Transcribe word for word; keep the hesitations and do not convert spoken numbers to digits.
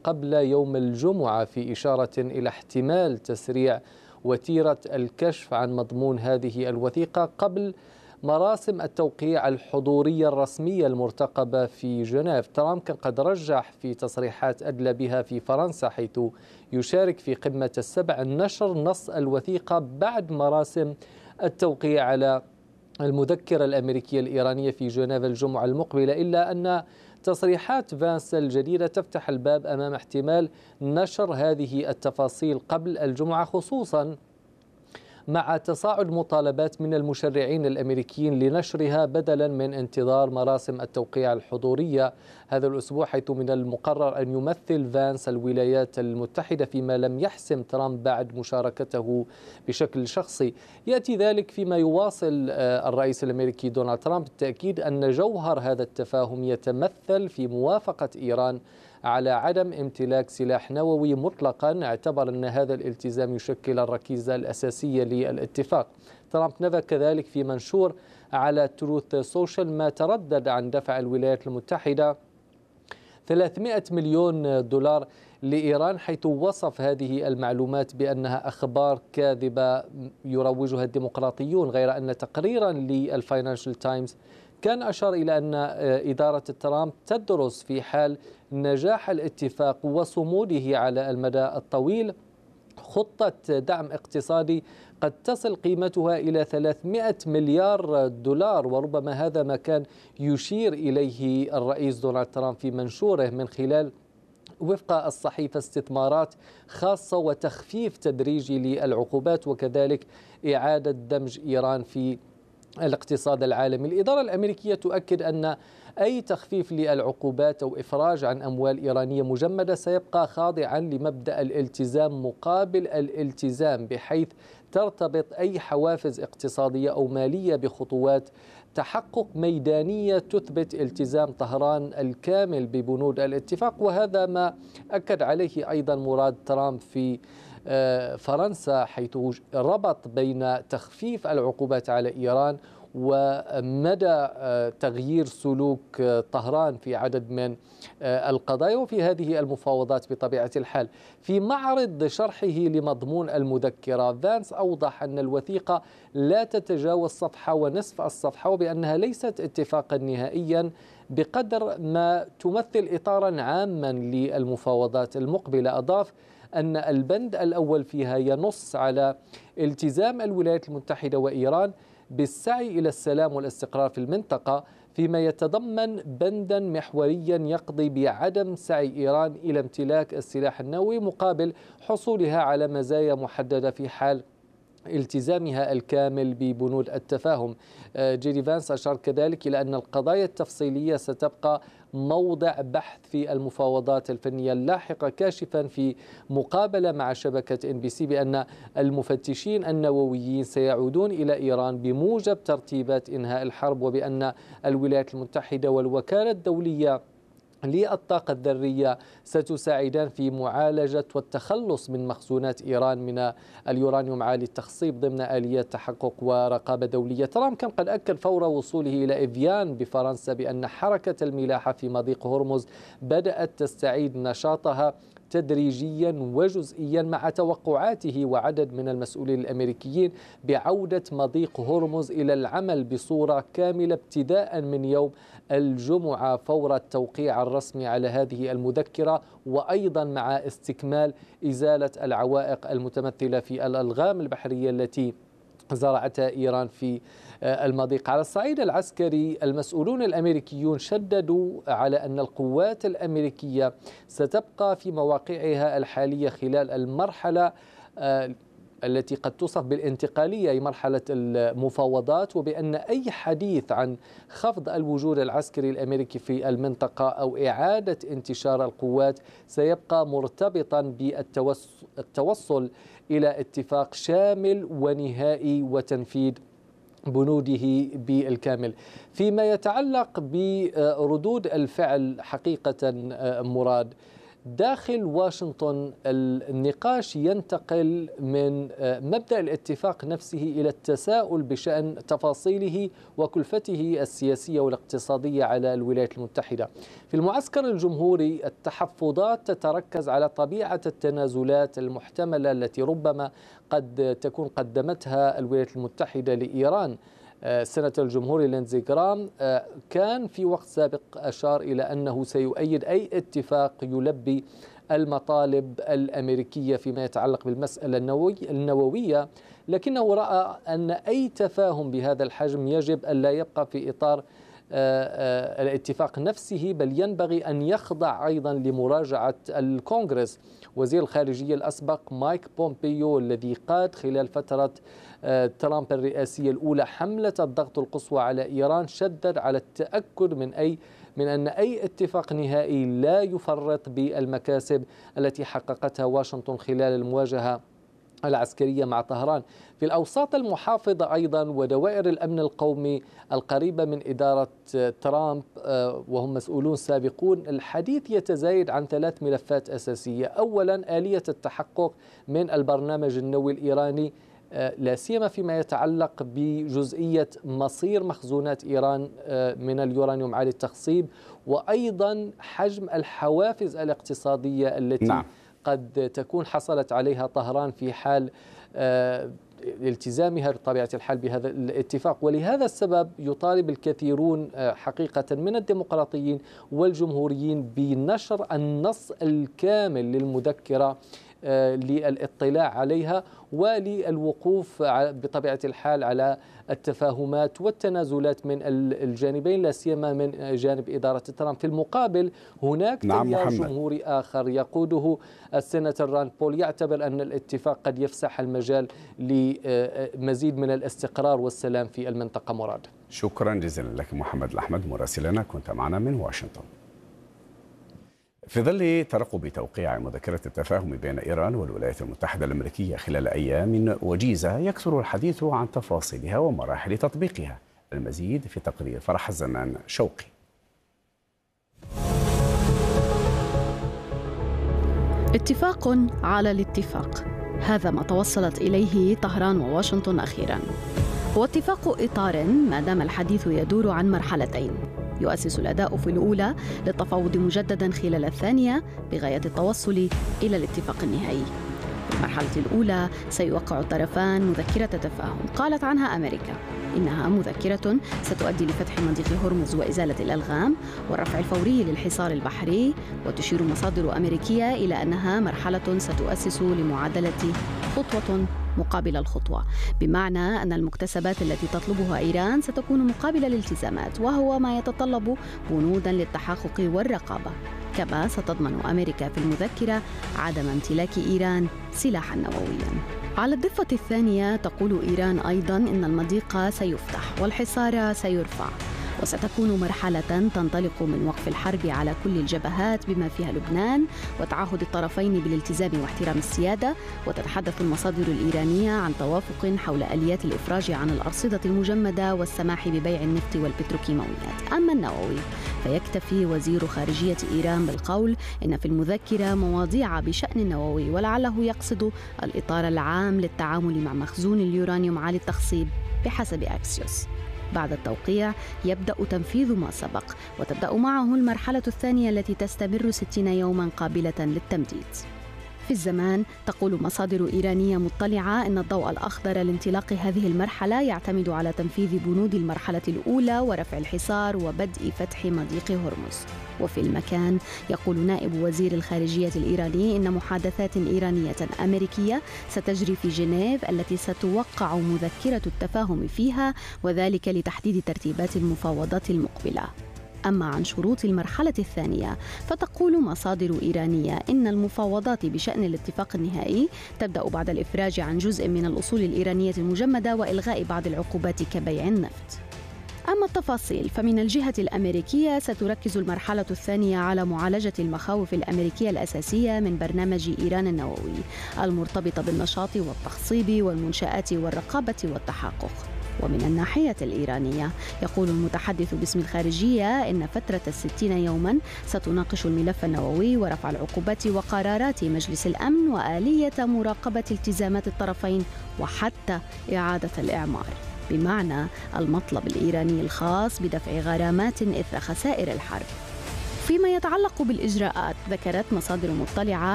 قبل يوم الجمعة في إشارة إلى احتمال تسريع وتيرة الكشف عن مضمون هذه الوثيقة قبل مراسم التوقيع الحضورية الرسمية المرتقبة في جنيف. ترامب كان قد رجح في تصريحات أدلى بها في فرنسا حيث يشارك في قمة السبع نشر نص الوثيقة بعد مراسم التوقيع على المذكرة الأمريكية الإيرانية في جنيف الجمعة المقبلة، إلا أن تصريحات فانس الجديدة تفتح الباب أمام احتمال نشر هذه التفاصيل قبل الجمعة، خصوصا مع تصاعد مطالبات من المشرعين الأمريكيين لنشرها بدلا من انتظار مراسم التوقيع الحضورية هذا الأسبوع، حيث من المقرر أن يمثل فانس الولايات المتحدة فيما لم يحسم ترامب بعد مشاركته بشكل شخصي. يأتي ذلك فيما يواصل الرئيس الأمريكي دونالد ترامب التأكيد أن جوهر هذا التفاهم يتمثل في موافقة إيران على عدم امتلاك سلاح نووي مطلقا، اعتبر أن هذا الالتزام يشكل الركيزة الأساسية للاتفاق. ترامب نفى كذلك في منشور على تروث سوشيال ما تردد عن دفع الولايات المتحدة ثلاثمائة مليون دولار لإيران، حيث وصف هذه المعلومات بأنها أخبار كاذبة يروجها الديمقراطيون، غير أن تقريرا للفاينانشال تايمز كان أشار إلى أن إدارة ترامب تدرس في حال نجاح الاتفاق وصموده على المدى الطويل خطة دعم اقتصادي قد تصل قيمتها إلى ثلاثمائة مليار دولار، وربما هذا ما كان يشير إليه الرئيس دونالد ترامب في منشوره من خلال وفق الصحيفة استثمارات خاصة وتخفيف تدريجي للعقوبات وكذلك إعادة دمج إيران في الاقتصاد العالمي. الإدارة الأمريكية تؤكد أن أي تخفيف للعقوبات أو إفراج عن أموال إيرانية مجمدة سيبقى خاضعا لمبدأ الالتزام مقابل الالتزام، بحيث ترتبط أي حوافز اقتصادية أو مالية بخطوات تحقق ميدانية تثبت التزام طهران الكامل ببنود الاتفاق. وهذا ما أكد عليه أيضا مراد ترامب في فرنسا، حيث ربط بين تخفيف العقوبات على إيران ومدى تغيير سلوك طهران في عدد من القضايا وفي هذه المفاوضات. بطبيعة الحال في معرض شرحه لمضمون المذكرة، فانس أوضح أن الوثيقة لا تتجاوز صفحة ونصف الصفحة، وبأنها ليست اتفاقا نهائيا بقدر ما تمثل إطارا عاما للمفاوضات المقبلة. أضاف أن البند الأول فيها ينص على التزام الولايات المتحدة وإيران بالسعي إلى السلام والاستقرار في المنطقة، فيما يتضمن بندا محوريا يقضي بعدم سعي إيران إلى امتلاك السلاح النووي مقابل حصولها على مزايا محددة في حال التزامها الكامل ببنود التفاهم. جيدي فانس أشار كذلك إلى أن القضايا التفصيلية ستبقى موضع بحث في المفاوضات الفنية اللاحقة، كاشفا في مقابلة مع شبكة إن بي سي بأن المفتشين النوويين سيعودون إلى إيران بموجب ترتيبات إنهاء الحرب، وبأن الولايات المتحدة والوكالة الدولية للطاقة الذرية ستساعدان في معالجة والتخلص من مخزونات إيران من اليورانيوم عالي التخصيب ضمن آليات تحقق ورقابة دولية. ترامب كان قد أكد فور وصوله إلى إيفيان بفرنسا بأن حركة الملاحة في مضيق هرمز بدأت تستعيد نشاطها تدريجيا وجزئيا، مع توقعاته وعدد من المسؤولين الأمريكيين بعودة مضيق هرمز إلى العمل بصورة كاملة ابتداء من يوم الجمعة فور التوقيع الرسمي على هذه المذكرة، وأيضا مع استكمال إزالة العوائق المتمثلة في الألغام البحرية التي زرعتها إيران في المضيق. على الصعيد العسكري، المسؤولون الأمريكيون شددوا على أن القوات الأمريكية ستبقى في مواقعها الحالية خلال المرحلة التي قد توصف بالانتقالية أي مرحلة المفاوضات، وبأن أي حديث عن خفض الوجود العسكري الأمريكي في المنطقة أو إعادة انتشار القوات سيبقى مرتبطا بالتوصل إلى اتفاق شامل ونهائي وتنفيذ بنوده بالكامل. فيما يتعلق بردود الفعل حقيقة مراد، داخل واشنطن النقاش ينتقل من مبدأ الاتفاق نفسه إلى التساؤل بشأن تفاصيله وكلفته السياسية والاقتصادية على الولايات المتحدة. في المعسكر الجمهوري التحفظات تتركز على طبيعة التنازلات المحتملة التي ربما قد تكون قدمتها الولايات المتحدة لإيران. السناتور الجمهوري لينزي جرام كان في وقت سابق أشار إلى أنه سيؤيد أي اتفاق يلبي المطالب الأمريكية فيما يتعلق بالمسألة النووية، لكنه رأى أن أي تفاهم بهذا الحجم يجب أن لا يبقى في إطار الاتفاق نفسه، بل ينبغي أن يخضع أيضا لمراجعة الكونغرس. وزير الخارجية الأسبق مايك بومبيو الذي قاد خلال فترة ترامب الرئاسية الأولى حملة الضغط القصوى على إيران شدد على التأكد من أي من أن أي اتفاق نهائي لا يفرط بالمكاسب التي حققتها واشنطن خلال المواجهة العسكرية مع طهران. في الأوساط المحافظة أيضا ودوائر الأمن القومي القريبة من إدارة ترامب وهم مسؤولون سابقون، الحديث يتزايد عن ثلاث ملفات أساسية. أولا آلية التحقق من البرنامج النووي الإيراني، لا سيما فيما يتعلق بجزئية مصير مخزونات إيران من اليورانيوم عالي التخصيب، وأيضا حجم الحوافز الاقتصادية التي نعم. قد تكون حصلت عليها طهران في حال التزامها بطبيعة الحال بهذا الاتفاق. ولهذا السبب يطالب الكثيرون حقيقة من الديمقراطيين والجمهوريين بنشر النص الكامل للمذكرة للاطلاع عليها وللوقوف بطبيعة الحال على التفاهمات والتنازلات من الجانبين، لا سيما من جانب إدارة ترامب. في المقابل هناك نعم تيار محمد. جمهوري آخر يقوده السيناتور راند بول يعتبر أن الاتفاق قد يفسح المجال لمزيد من الاستقرار والسلام في المنطقة. مراد، شكرا جزيلا لك محمد الأحمد مراسلنا، كنت معنا من واشنطن. في ظل ترقب توقيع مذكرة التفاهم بين إيران والولايات المتحدة الأمريكية خلال أيام وجيزة، يكثر الحديث عن تفاصيلها ومراحل تطبيقها. المزيد في تقرير فرح الزنان شوقي. اتفاق على الاتفاق، هذا ما توصلت إليه طهران وواشنطن أخيراً. هو اتفاق إطار ما دام الحديث يدور عن مرحلتين، يؤسس الأداء في الأولى للتفاوض مجدداً خلال الثانية بغاية التوصل إلى الاتفاق النهائي. في المرحلة الأولى سيوقع الطرفان مذكرة تفاهم قالت عنها أمريكا إنها مذكرة ستؤدي لفتح مضيق هرمز وإزالة الألغام والرفع الفوري للحصار البحري، وتشير مصادر أمريكية إلى أنها مرحلة ستؤسس لمعادلة خطوة مقابل الخطوة، بمعنى أن المكتسبات التي تطلبها إيران ستكون مقابل الالتزامات، وهو ما يتطلب بنودا للتحقق والرقابة. كما ستضمن أمريكا في المذكرة عدم امتلاك إيران سلاحا نوويا. على الضفة الثانية تقول إيران أيضا إن المضيق سيفتح والحصار سيرفع، وستكون مرحلة تنطلق من وقف الحرب على كل الجبهات بما فيها لبنان وتعهد الطرفين بالالتزام واحترام السيادة. وتتحدث المصادر الإيرانية عن توافق حول آليات الإفراج عن الأرصدة المجمدة والسماح ببيع النفط والبتروكيماويات. أما النووي فيكتفي وزير خارجية إيران بالقول إن في المذكرة مواضيع بشأن النووي، ولعله يقصد الإطار العام للتعامل مع مخزون اليورانيوم عالي التخصيب بحسب أكسيوس. بعد التوقيع يبدأ تنفيذ ما سبق، وتبدأ معه المرحلة الثانية التي تستمر ستين يوما قابلة للتمديد. في الزمان تقول مصادر إيرانية مطلعة أن الضوء الأخضر لانطلاق هذه المرحلة يعتمد على تنفيذ بنود المرحلة الأولى ورفع الحصار وبدء فتح مضيق هرمز. وفي المكان يقول نائب وزير الخارجية الإيراني إن محادثات إيرانية أمريكية ستجري في جنيف التي ستوقع مذكرة التفاهم فيها، وذلك لتحديد ترتيبات المفاوضات المقبلة. أما عن شروط المرحلة الثانية فتقول مصادر إيرانية إن المفاوضات بشأن الاتفاق النهائي تبدأ بعد الإفراج عن جزء من الأصول الإيرانية المجمدة وإلغاء بعض العقوبات كبيع النفط. أما التفاصيل فمن الجهة الأمريكية ستركز المرحلة الثانية على معالجة المخاوف الأمريكية الأساسية من برنامج إيران النووي المرتبطة بالنشاط والتخصيب والمنشآت والرقابة والتحقق. ومن الناحية الإيرانية يقول المتحدث باسم الخارجية إن فترة الستين يوما ستناقش الملف النووي ورفع العقوبات وقرارات مجلس الأمن وآلية مراقبة التزامات الطرفين وحتى إعادة الإعمار، بمعنى المطلب الإيراني الخاص بدفع غرامات إثر خسائر الحرب. فيما يتعلق بالإجراءات، ذكرت مصادر مطلعة